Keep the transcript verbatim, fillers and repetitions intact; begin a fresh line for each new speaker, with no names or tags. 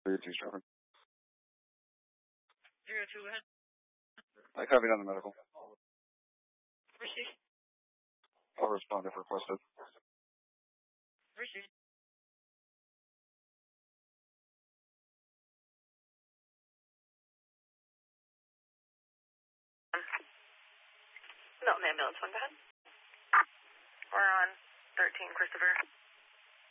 Three two traffic.
Zero two ahead.
I copy on the medical.
Received.
I'll respond if requested.
Received.
Milton Ambulance, one, go ahead. We're on thirteen, Christopher.